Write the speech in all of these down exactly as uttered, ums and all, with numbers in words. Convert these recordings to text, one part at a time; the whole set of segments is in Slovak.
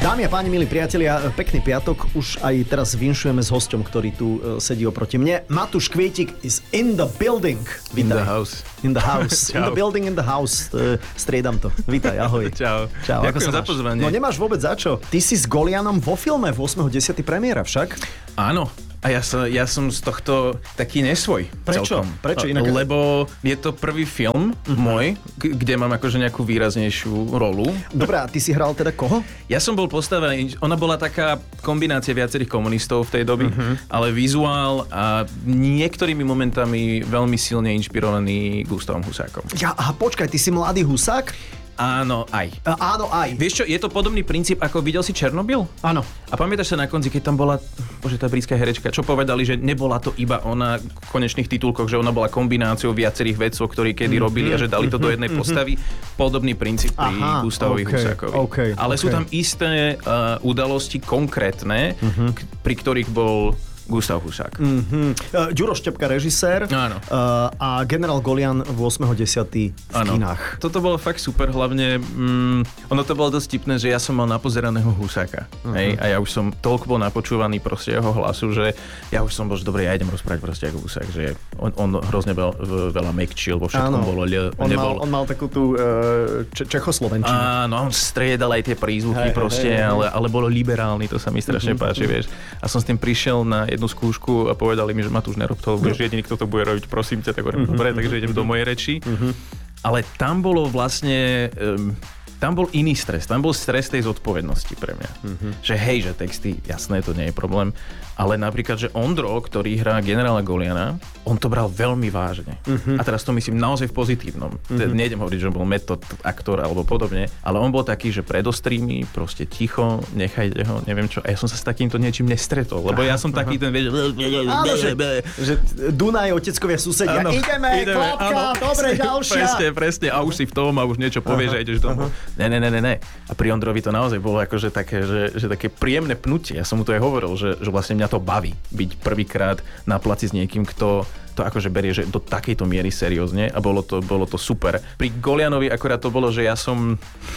Dámy a páni, milí priatelia, pekný piatok. Už aj teraz vinšujeme s hosťom, ktorý tu sedí oproti mne. Matúš Kvietik is in the building. Vítaj. In the house. In the house. In the building, in the house. Striedam to. Vítaj, ahoj. Čau. Čau. Ďakujem za pozvanie. No nemáš vôbec za čo. Ty si s Golianom vo filme v ôsmeho desiateho premiéra však? Áno. A ja som, ja som z tohto taký nesvoj. Prečo? Celkom. Prečo inak? Lebo je to prvý film uh-huh. môj, k- kde mám akože nejakú výraznejšiu rolu. Dobrá, ty si hral teda koho? Ja som bol postavený, ona bola taká kombinácia viacerých komunistov v tej doby, uh-huh. ale vizuál a niektorými momentami veľmi silne inšpirovaný Gustavom Husákom. Ja, aha, počkaj, ty si mladý Husák? Áno, aj. A, áno, aj. Vieš čo, je to podobný princíp, ako videl si Černobyl? Áno. A pamätáš sa na konci, keď tam bola, bože, tá britská herečka, čo povedali, že nebola to iba ona v konečných titulkoch, že ona bola kombináciou viacerých vedcov, ktorí kedy mm-hmm. robili a že dali to do jednej postavy. Podobný princíp pri Aha, Gustavovi okay, Husákovi. Okay, Ale okay. sú tam isté uh, udalosti konkrétne, mm-hmm. k- pri ktorých bol Gustav Husák. Mm-hmm. Uh, Ďuro Štepka, režisér. Áno. Uh, a generál Golian v ôsmeho desiateho v Áno. kinách. Toto bolo fakt super, hlavne mm, ono to bolo dosť tipné, že ja som mal napozeraného Husáka. Uh-huh. Hej, a ja už som toľko bol napočúvaný proste jeho hlasu, že ja už som bol, že dobre, ja idem rozprávať proste ako Husák, že on, on hrozne veľa, veľa mekčil, vo všetkom bolo ľ, on nebol. Mal, on mal takú tú uh, če- čechoslovenčinu. Áno, on striedal aj tie prízvuky hej, proste, hej, hej. Ale, ale bolo liberálny, to sa mi strašne uh-huh. páči, vieš. A som s tým prišiel na jednu skúšku a povedali mi, že Matúš, nerob to, budeš jediný, kto to bude robiť, prosím ťa, tak hovorím, uh-huh. dobre, takže idem do mojej reči. Uh-huh. Ale tam bolo vlastne, um, tam bol iný stres, tam bol stres tej zodpovednosti pre mňa. Uh-huh. Že hej, že texty, jasné, to nie je problém, ale napríklad, že Ondro, ktorý hrá generála Goliana, on to bral veľmi vážne. Uh-huh. A teraz to myslím naozaj v pozitívnom. Uh-huh. Nejdem hovoriť, že on bol metod aktor alebo podobne, ale on bol taký, že predostrími, proste ticho, nechajte ho, neviem čo. A ja som sa s takýmto niečím nestretol, lebo ja som taký ten, vieš, áno, že, že Dunaj, oteckovia, susedia, áno, ideme, ideme, klapka, áno, dobre, ďalšia. Presne, presne, a už si v tom a už niečo povieš a ideš domov. Ne, ne, ne, ne, ne. A pri Ondrovi to naozaj bolo akože také, že, že také príjemné pnutie. Ja som mu to aj hovoril, že, že vlastne mňa to baví byť prvýkrát na placi s niekým, kto to akože berie, že do takejto miery seriózne a bolo to, bolo to super. Pri Golianovi akorát to bolo, že ja som...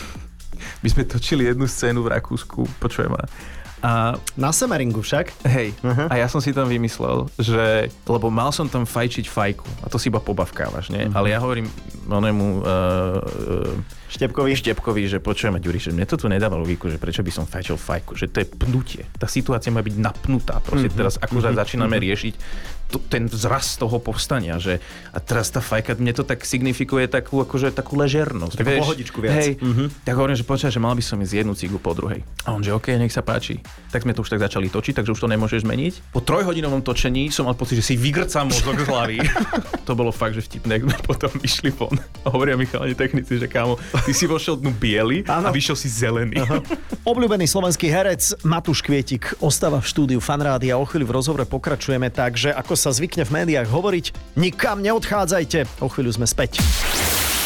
My sme točili jednu scénu v Rakúsku, počujem ma. A na Semeringu však? Hej, uh-huh. a ja som si tam vymyslel, že, lebo mal som tam fajčiť fajku a to si iba pobavkávaš, nie? Uh-huh. Ale ja hovorím onému uh, uh, Štepkovi. Štepkovi, že počujeme, Ďuri, že mne to tu nedáva logiku, že prečo by som fajčil fajku, že to je pnutie. Tá situácia má byť napnutá. Proste uh-huh. teraz akurát uh-huh. začíname uh-huh. riešiť to, ten vzrast toho povstania, že a teraz tá fajka, mne to tak signifikuje takú, akože takú ležernosť. Takú pohodičku viac. Hej, uh-huh. tak hovorím, že počkaj, že mal by som ísť jednu cigu po druhej. A on, že okej, okay, nech sa páči. Tak sme to už tak začali točiť, takže už to nemôžeš zmeniť. Po trojhodinovom točení som mal pocit, že si vygrcam mozog z hlavy. To bolo fakt, že vtipné, ak sme potom išli von. A hovoria mi chalani technici, že kámo, ty si vošiel dnu biely a vyšiel si zelený. Aha. Obľúbený slovenský herec Matúš Kvietik ostáva v štúdiu Fanrádia. O chvíľu v rozhovore pokračujeme, takže ako sa zvykne v médiách hovoriť, nikam neodchádzajte. O chvíľu sme späť.